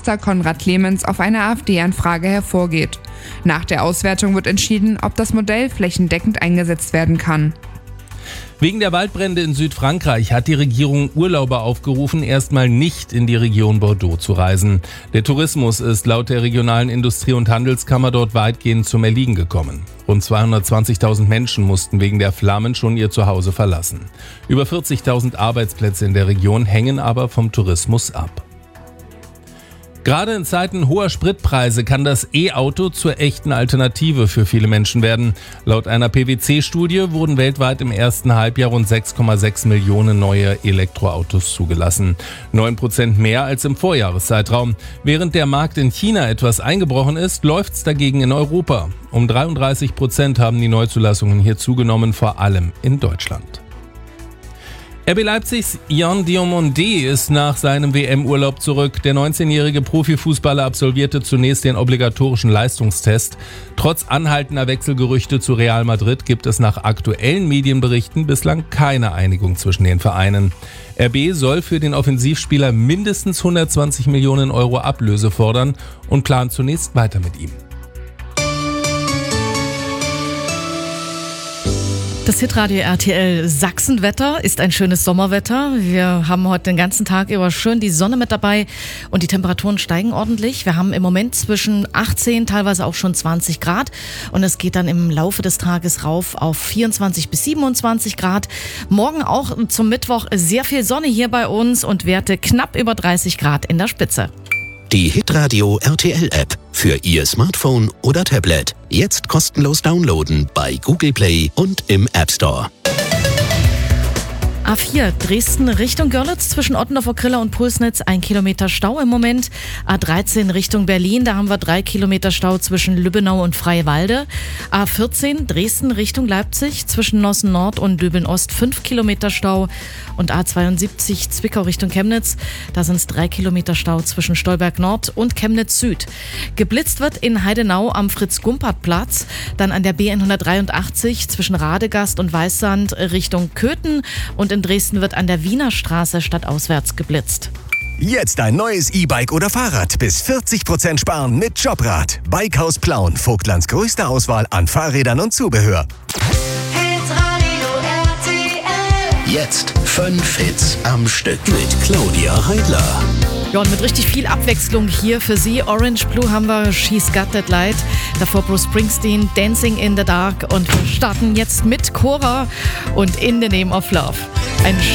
Minister Konrad Clemens auf eine AfD-Anfrage hervorgeht. Nach der Auswertung wird entschieden, ob das Modell flächendeckend eingesetzt werden kann. Wegen der Waldbrände in Südfrankreich hat die Regierung Urlauber aufgerufen, erstmal nicht in die Region Bordeaux zu reisen. Der Tourismus ist laut der regionalen Industrie- und Handelskammer dort weitgehend zum Erliegen gekommen. Rund 220.000 Menschen mussten wegen der Flammen schon ihr Zuhause verlassen. Über 40.000 Arbeitsplätze in der Region hängen aber vom Tourismus ab. Gerade in Zeiten hoher Spritpreise kann das E-Auto zur echten Alternative für viele Menschen werden. Laut einer PwC-Studie wurden weltweit im ersten Halbjahr rund 6,6 Millionen neue Elektroautos zugelassen. 9% mehr als im Vorjahreszeitraum. Während der Markt in China etwas eingebrochen ist, läuft's dagegen in Europa. Um 33% haben die Neuzulassungen hier zugenommen, vor allem in Deutschland. RB Leipzigs Yann Diomandé ist nach seinem WM-Urlaub zurück. Der 19-jährige Profifußballer absolvierte zunächst den obligatorischen Leistungstest. Trotz anhaltender Wechselgerüchte zu Real Madrid gibt es nach aktuellen Medienberichten bislang keine Einigung zwischen den Vereinen. RB soll für den Offensivspieler mindestens 120 Millionen Euro Ablöse fordern und plant zunächst weiter mit ihm. Das Hitradio RTL Sachsenwetter ist ein schönes Sommerwetter. Wir haben heute den ganzen Tag über schön die Sonne mit dabei und die Temperaturen steigen ordentlich. Wir haben im Moment zwischen 18, teilweise auch schon 20 Grad und es geht dann im Laufe des Tages rauf auf 24 bis 27 Grad. Morgen auch zum Mittwoch sehr viel Sonne hier bei uns und Werte knapp über 30 Grad in der Spitze. Die Hitradio RTL App für Ihr Smartphone oder Tablet. Jetzt kostenlos downloaden bei Google Play und im App Store. A4 Dresden Richtung Görlitz zwischen Ottendorfer Kriller und Pulsnitz 1 Kilometer Stau im Moment. A13 Richtung Berlin, da haben wir 3 Kilometer Stau zwischen Lübbenau und Freiwalde. A14 Dresden Richtung Leipzig zwischen Nossen Nord und Döbeln Ost 5 Kilometer Stau. Und A72 Zwickau Richtung Chemnitz, da sind es 3 Kilometer Stau zwischen Stolberg Nord und Chemnitz Süd. Geblitzt wird in Heidenau am Fritz-Gumpert-Platz, dann an der B183 zwischen Radegast und Weißsand Richtung Köthen und in Dresden wird an der Wiener Straße stadtauswärts geblitzt. Jetzt ein neues E-Bike oder Fahrrad. Bis 40% sparen mit Jobrad. Bikehaus Plauen. Vogtlands größte Auswahl an Fahrrädern und Zubehör. Jetzt 5 Hits am Stück mit Claudia Heidler. Ja, und mit richtig viel Abwechslung hier für Sie. Orange Blue haben wir She's Got That Light. Davor Bruce Springsteen, Dancing in the Dark. Und wir starten jetzt mit Cora und In the Name of Love. Ein